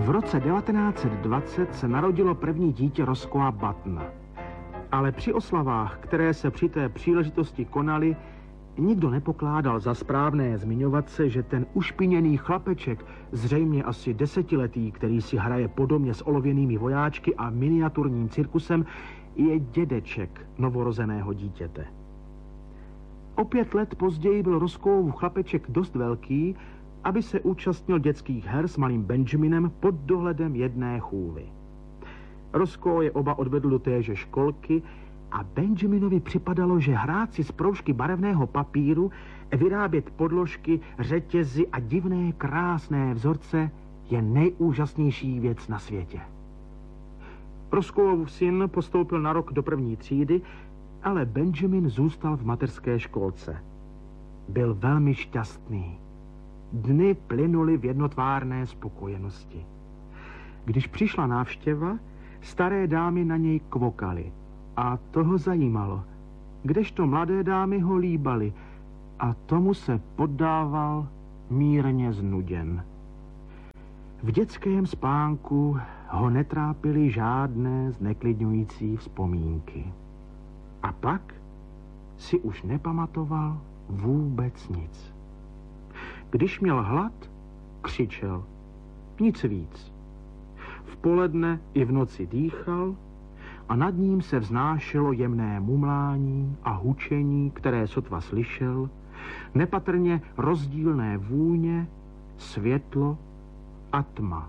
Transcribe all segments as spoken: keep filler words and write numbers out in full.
V roce devatenáct set dvacet se narodilo první dítě Roscoea Buttona. Ale při oslavách, které se při té příležitosti konaly, nikdo nepokládal za správné zmiňovat se, že ten ušpiněný chlapeček, zřejmě asi desetiletý, který si hraje po domě s olověnými vojáčky a miniaturním cirkusem, je dědeček novorozeného dítěte. O pět let později byl Roscoeův chlapeček dost velký, aby se účastnil dětských her s malým Benjaminem pod dohledem jedné chůvy. Roscoe je oba odvedl do téže školky a Benjaminovi připadalo, že hrát si z proužky barevného papíru, vyrábět podložky, řetězy a divné krásné vzorce je nejúžasnější věc na světě. Roscoeův syn postoupil na rok do první třídy, ale Benjamin zůstal v mateřské školce. Byl velmi šťastný. Dny plynuly v jednotvárné spokojenosti. Když přišla návštěva, staré dámy na něj kvokaly a toho zajímalo, kdežto mladé dámy ho líbaly a tomu se poddával mírně znuděn. V dětském spánku ho netrápily žádné zneklidňující vzpomínky. A pak si už nepamatoval vůbec nic. Když měl hlad, křičel. Nic víc. V poledne i v noci dýchal a nad ním se vznášelo jemné mumlání a hučení, které sotva slyšel, nepatrně rozdílné vůně, světlo a tma.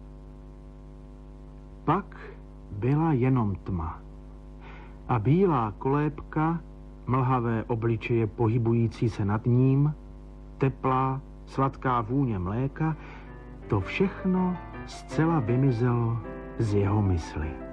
Pak byla jenom tma. A bílá kolébka, mlhavé obličeje pohybující se nad ním, teplá, sladká vůně mléka, to všechno zcela vymizelo z jeho mysli.